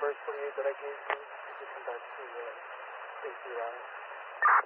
first 48 that I gave you, you can come back to AC Ryan.